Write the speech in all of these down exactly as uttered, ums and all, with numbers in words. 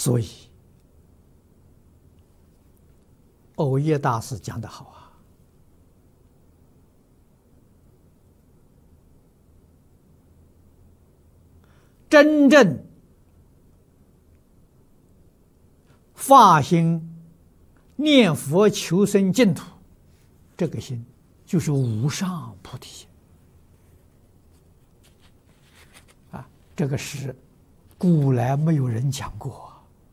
所以，藕益大师讲得好啊，真正发心念佛求生净土，这个心就是无上菩提心啊！这个是古来没有人讲过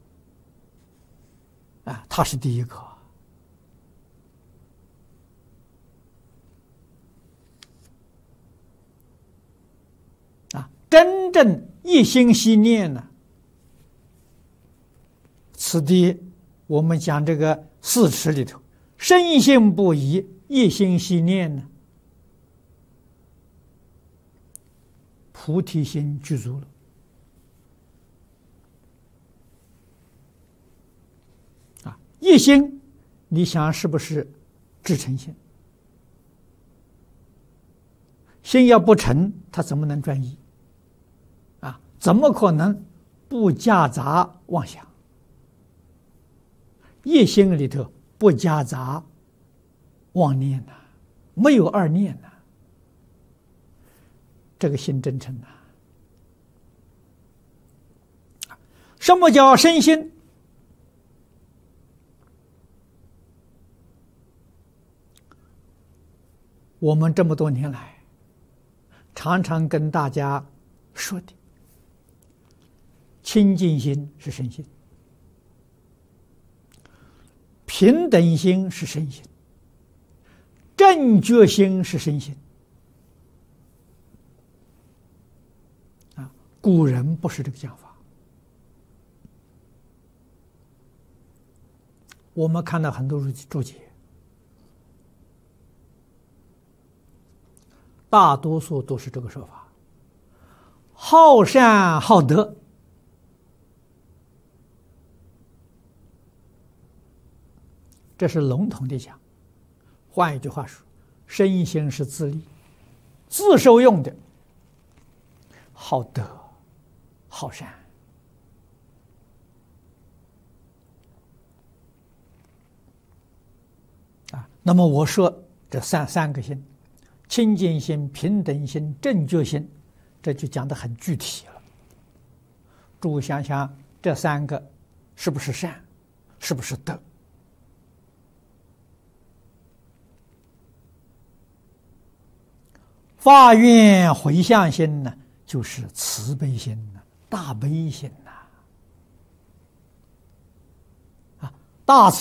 啊，他是第一个啊！真正一心悉念呢，此地我们讲这个四持里头，深信不疑，一心悉念呢，菩提心具足了啊！一心，你想是不是至诚心？心要不诚，他怎么能专一啊？怎么可能不夹杂妄想？一心里头不夹杂妄念呐、啊，没有二念呐、啊，这个心真诚呐、啊。什么叫身心？我们这么多年来常常跟大家说的，清净心是身心，平等心是身心，正觉心是身心啊！古人不是这个讲法。我们看到很多注解，大多数都是这个说法：好善好德。这是笼统的讲，换一句话说，身心是自利、自受用的，好德、好善啊。那么我说这三三个心：清净心、平等心、正觉心，这就讲得很具体了。诸位想想，这三个是不是善？是不是德？发愿回向心呢，就是慈悲心呢，大悲心呐，啊，大慈。